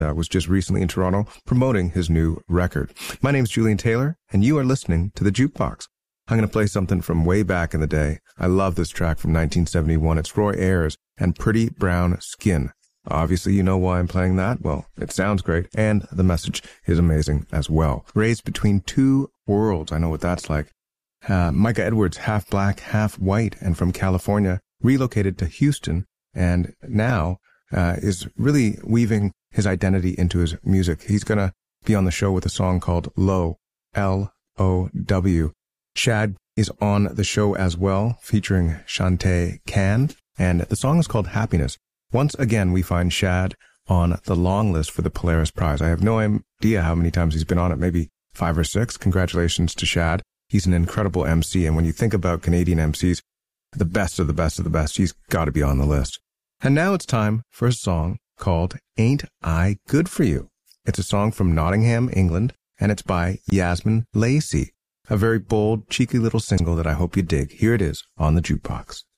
was just recently in Toronto promoting his new record. My name's Julian Taylor, and you are listening to The Jukebox. I'm going to play something from way back in the day. I love this track from 1971. It's Roy Ayers and Pretty Brown Skin. Obviously, you know why I'm playing that. Well, it sounds great, and the message is amazing as well. Raised between two worlds. I know what that's like. Micah Edwards, half black, half white, and from California, relocated to Houston, and now is really weaving his identity into his music. He's going to be on the show with a song called Low, L-O-W. Shad is on the show as well, featuring Shantae Can, and the song is called Happiness. Once again, we find Shad on the long list for the Polaris Prize. I have no idea how many times he's been on it, maybe 5 or 6. Congratulations to Shad. He's an incredible MC, and when you think about Canadian MCs, the best of the best of the best, he's got to be on the list. And now it's time for a song called Ain't I Good For You. It's a song from Nottingham, England, and it's by Yasmin Lacey. A very bold, cheeky little single that I hope you dig. Here it is on The Jukebox.